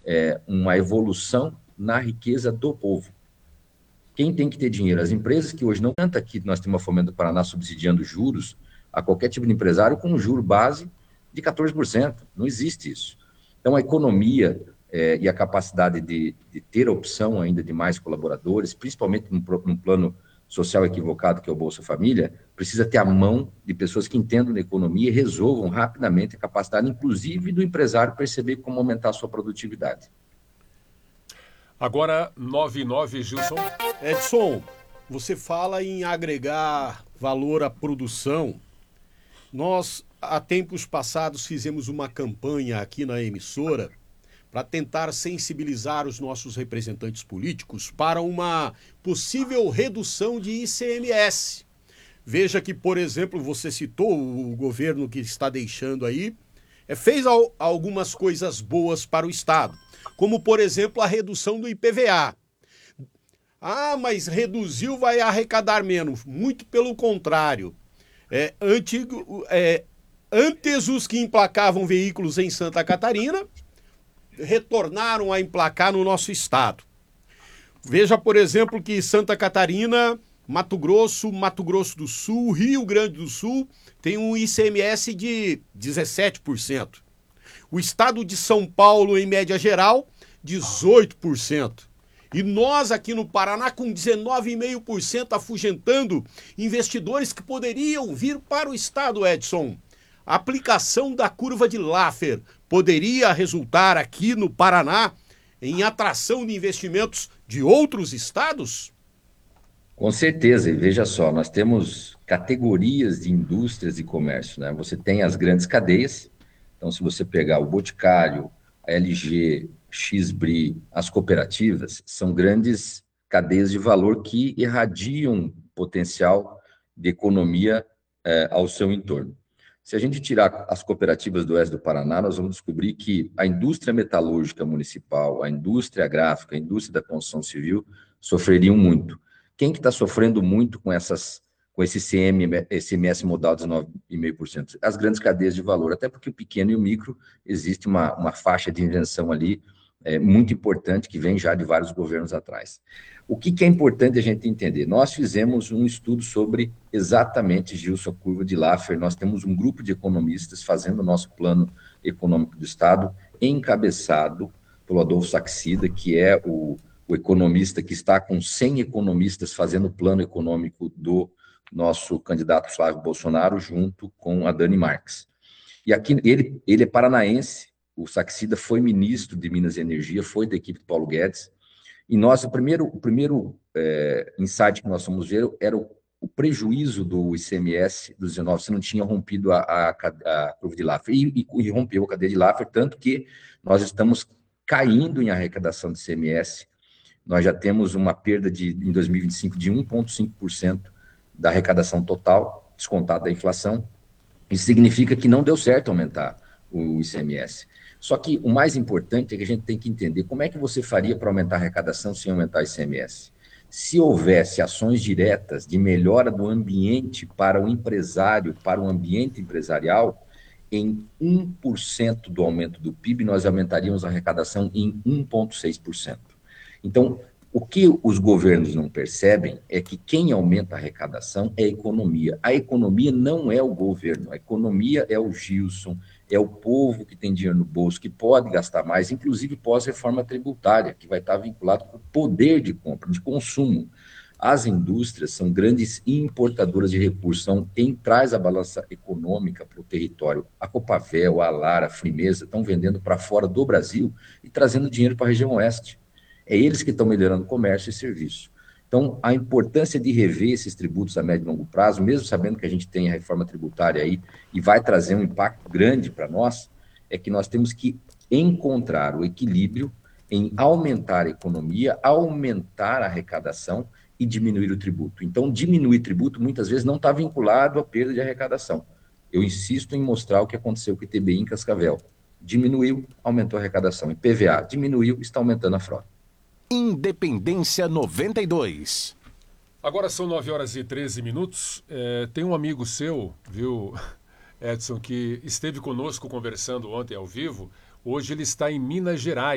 uma evolução na riqueza do povo. Quem tem que ter dinheiro? As empresas que hoje não canta aqui, nós temos a Fomento do Paraná subsidiando juros a qualquer tipo de empresário com um juro base de 14%. Não existe isso. Então, a economia e a capacidade de ter opção ainda de mais colaboradores, principalmente num plano social equivocado, que é o Bolsa Família, precisa ter a mão de pessoas que entendam da economia e resolvam rapidamente a capacidade, inclusive, do empresário perceber como aumentar a sua produtividade. Agora, 99, Gilson. Edson, você fala em agregar valor à produção. Nós, há tempos passados, fizemos uma campanha aqui na emissora para tentar sensibilizar os nossos representantes políticos para uma possível redução de ICMS. Veja que, por exemplo, você citou o governo que está deixando aí, fez algumas coisas boas para o Estado, como, por exemplo, a redução do IPVA. Ah, mas reduziu, vai arrecadar menos. Muito pelo contrário. Antes os que emplacavam veículos em Santa Catarina retornaram a emplacar no nosso estado. Veja, por exemplo, que Santa Catarina, Mato Grosso do Sul, Rio Grande do Sul tem um ICMS de 17%. O estado de São Paulo, em média geral, 18%. E nós aqui no Paraná com 19,5% afugentando investidores que poderiam vir para o estado, Edson. A aplicação da curva de Laffer poderia resultar aqui no Paraná em atração de investimentos de outros estados? Com certeza, e veja só, nós temos categorias de indústrias e comércio, né? Você tem as grandes cadeias, então se você pegar o Boticário, a LG, Xbri, as cooperativas, são grandes cadeias de valor que irradiam potencial de economia ao seu entorno. Se a gente tirar as cooperativas do oeste do Paraná, nós vamos descobrir que a indústria metalúrgica municipal, a indústria gráfica, a indústria da construção civil sofreriam muito. Quem que está sofrendo muito com esse ICMS modal de 19,5%? As grandes cadeias de valor, até porque o pequeno e o micro, existe uma faixa de isenção ali muito importante, que vem já de vários governos atrás. O que é importante a gente entender? Nós fizemos um estudo sobre exatamente, Gilson, a curva de Laffer. Nós temos um grupo de economistas fazendo o nosso plano econômico do Estado, encabeçado pelo Adolfo Saxida, que é o economista que está com 100 economistas fazendo o plano econômico do nosso candidato Flávio Bolsonaro, junto com a Dani Marques. E aqui ele é paranaense, o Saxida foi ministro de Minas e Energia, foi da equipe de Paulo Guedes, e nós, o primeiro insight que nós fomos ver era o prejuízo do ICMS dos 19, se não tinha rompido a curva de Laffer, e rompeu a cadeia de Laffer, tanto que nós estamos caindo em arrecadação de ICMS. Nós já temos uma perda em 2025 de 1,5% da arrecadação total, descontada da inflação. Isso significa que não deu certo aumentar o ICMS. Só que o mais importante é que a gente tem que entender como é que você faria para aumentar a arrecadação sem aumentar o ICMS. Se houvesse ações diretas de melhora do ambiente para o empresário, para o ambiente empresarial, em 1% do aumento do PIB, nós aumentaríamos a arrecadação em 1,6%. Então, o que os governos não percebem é que quem aumenta a arrecadação é a economia. A economia não é o governo, a economia é o Gilson, é o povo que tem dinheiro no bolso, que pode gastar mais, inclusive pós-reforma tributária, que vai estar vinculado com o poder de compra, de consumo. As indústrias são grandes importadoras de recursos, são quem traz a balança econômica para o território. A Copavel, a Lara, a Frimeza estão vendendo para fora do Brasil e trazendo dinheiro para a região oeste. É eles que estão melhorando o comércio e serviço. Então, a importância de rever esses tributos a médio e longo prazo, mesmo sabendo que a gente tem a reforma tributária aí e vai trazer um impacto grande para nós, é que nós temos que encontrar o equilíbrio em aumentar a economia, aumentar a arrecadação e diminuir o tributo. Então, diminuir tributo muitas vezes não está vinculado à perda de arrecadação. Eu insisto em mostrar o que aconteceu com o ITBI em Cascavel. Diminuiu, aumentou a arrecadação. IPVA diminuiu, está aumentando a frota. Independência 92. Agora são 9h13. Tem um amigo seu, viu, Edson, que esteve conosco conversando ontem ao vivo. Hoje ele está em Minas Gerais.